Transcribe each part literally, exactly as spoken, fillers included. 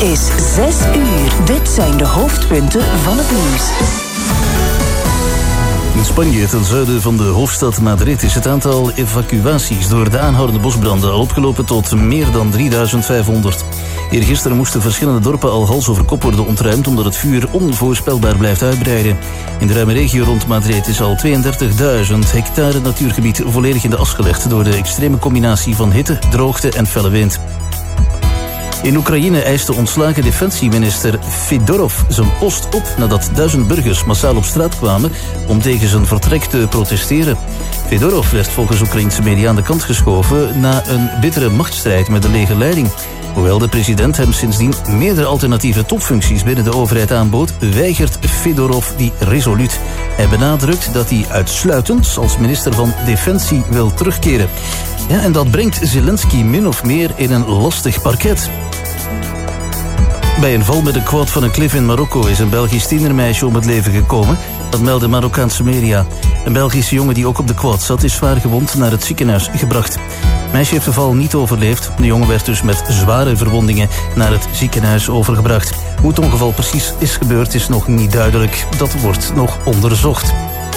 is zes uur. Dit zijn de hoofdpunten van het nieuws. In Spanje, ten zuiden van de hoofdstad Madrid, is het aantal evacuaties door de aanhoudende bosbranden al opgelopen tot meer dan drieduizend vijfhonderd. Eergisteren moesten verschillende dorpen al hals over kop worden ontruimd omdat het vuur onvoorspelbaar blijft uitbreiden. In de ruime regio rond Madrid is al tweeëndertigduizend hectare natuurgebied volledig in de as gelegd door de extreme combinatie van hitte, droogte en felle wind. In Oekraïne eist de ontslagen defensieminister Fedorov zijn post op nadat duizend burgers massaal op straat kwamen om tegen zijn vertrek te protesteren. Fedorov werd volgens Oekraïnse media aan de kant geschoven na een bittere machtsstrijd met de legerleiding. Hoewel de president hem sindsdien meerdere alternatieve topfuncties binnen de overheid aanbood, weigert Fedorov die resoluut. Hij benadrukt dat hij uitsluitend als minister van Defensie wil terugkeren. Ja, en dat brengt Zelensky min of meer in een lastig parket. Bij een val met een quad van een klif in Marokko is een Belgisch tienermeisje om het leven gekomen. Dat melden Marokkaanse media. Een Belgische jongen die ook op de quad zat is zwaar gewond naar het ziekenhuis gebracht. Het meisje heeft de val niet overleefd. De jongen werd dus met zware verwondingen naar het ziekenhuis overgebracht. Hoe het ongeval precies is gebeurd is nog niet duidelijk. Dat wordt nog onderzocht.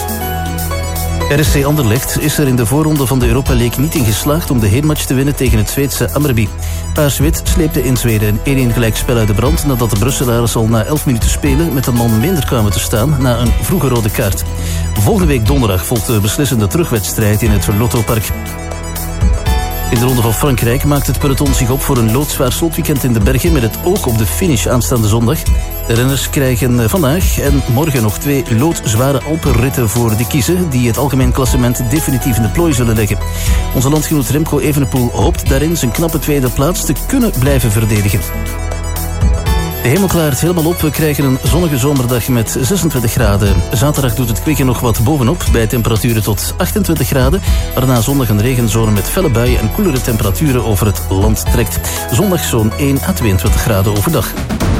R S C Anderlecht is er in de voorronde van de Europa League niet in geslaagd om de heenmatch te winnen tegen het Zweedse Hammarby. Paars-wit sleepte in Zweden een één-één gelijkspel uit de brand nadat de Brusselaren al na elf minuten spelen met een man minder kwamen te staan na een vroege rode kaart. Volgende week donderdag volgt de beslissende terugwedstrijd in het Lottopark. In de Ronde van Frankrijk maakt het peloton zich op voor een loodzwaar slotweekend in de bergen met het oog op de finish aanstaande zondag. De renners krijgen vandaag en morgen nog twee loodzware Alpenritten voor de kiezen die het algemeen klassement definitief in de plooi zullen leggen. Onze landgenoot Remco Evenepoel hoopt daarin zijn knappe tweede plaats te kunnen blijven verdedigen. De hemel klaart helemaal op. We krijgen een zonnige zomerdag met zesentwintig graden. Zaterdag doet het kwik er nog wat bovenop bij temperaturen tot achtentwintig graden. Waarna zondag een regenzone met felle buien en koelere temperaturen over het land trekt. Zondag zo'n één à tweeëntwintig graden overdag.